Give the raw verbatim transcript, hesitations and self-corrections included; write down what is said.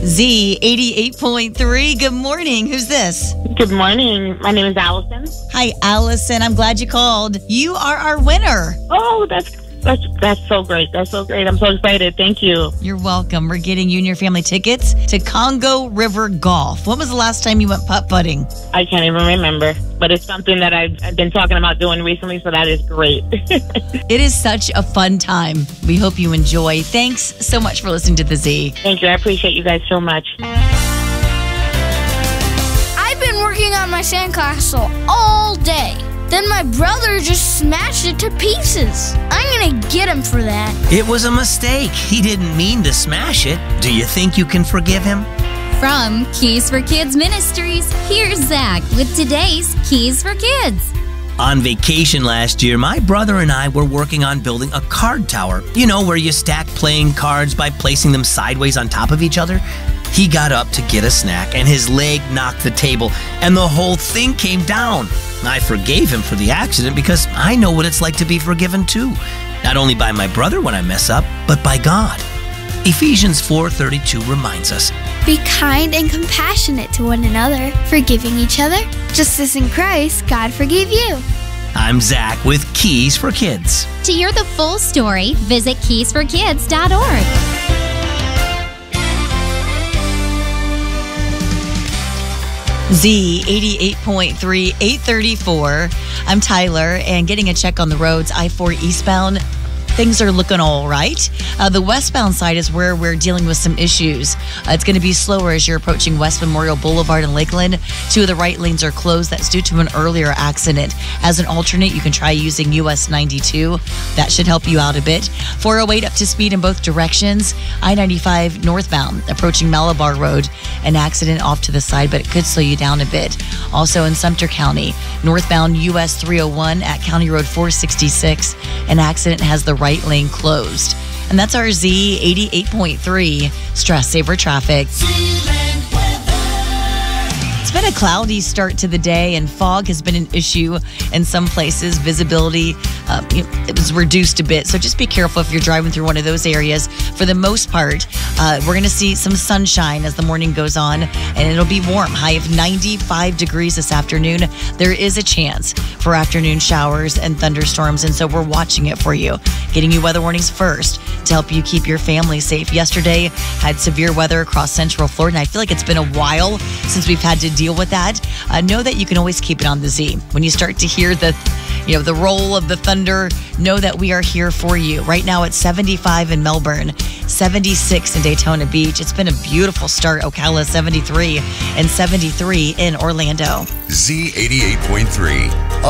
Z eighty-eight point three. Good morning. Who's this? Good morning. My name is Allison. Hi, Allison. I'm glad you called. You are our winner. Oh, that's that's that's so great. That's so great. I'm so excited. Thank you. You're welcome. We're getting you and your family tickets to Congo River Golf. When was the last time you went putt-putting? I can't even remember, but it's something that I've, I've been talking about doing recently, so that is great. It is such a fun time. We hope you enjoy. Thanks so much for listening to The Z. Thank you. I appreciate you guys so much. I've been working on my sandcastle all day. Then my brother just smashed it to pieces. I'm gonna get him for that. It was a mistake. He didn't mean to smash it. Do you think you can forgive him? From Keys for Kids Ministries, here's Zach with today's Keys for Kids. On vacation last year, my brother and I were working on building a card tower. You know, where you stack playing cards by placing them sideways on top of each other. He got up to get a snack, and his leg knocked the table, and the whole thing came down. I forgave him for the accident because I know what it's like to be forgiven too. Not only by my brother when I mess up, but by God. Ephesians four thirty-two reminds us, be kind and compassionate to one another, forgiving each other, just as in Christ God forgave you. I'm Zach with Keys for Kids. To hear the full story, visit keys for kids dot org. Z eighty-eight point three, eight thirty-four. I'm Tyler, and getting a check on the roads, I four eastbound. Things are looking all right. Uh, the westbound side is where we're dealing with some issues. Uh, it's going to be slower as you're approaching West Memorial Boulevard in Lakeland. Two of the right lanes are closed. That's due to an earlier accident. As an alternate, you can try using U S ninety-two. That should help you out a bit. four oh eight up to speed in both directions. I ninety-five northbound, approaching Malabar Road. An accident off to the side, but it could slow you down a bit. Also in Sumter County, northbound U S three oh one at County Road four sixty-six. An accident has the right lane closed. And that's our Z eighty-eight point three Stress Saver Traffic. It's been a cloudy start to the day, and fog has been an issue in some places. Visibility uh, it was reduced a bit, so just be careful if you're driving through one of those areas. For the most part, uh, we're going to see some sunshine as the morning goes on, and it'll be warm. High of ninety-five degrees this afternoon. There is a chance for afternoon showers and thunderstorms, and so we're watching it for you, getting you weather warnings first to help you keep your family safe. Yesterday had severe weather across Central Florida, and I feel like it's been a while since we've had to deal with that. Uh, know that you can always keep it on the Z. When you start to hear the, you know, the roll of the thunder, know that we are here for you. Right now it's seventy-five in Melbourne, seventy-six in Daytona Beach. It's been a beautiful start. Ocala seventy-three and seventy-three in Orlando. Z eighty-eight point three.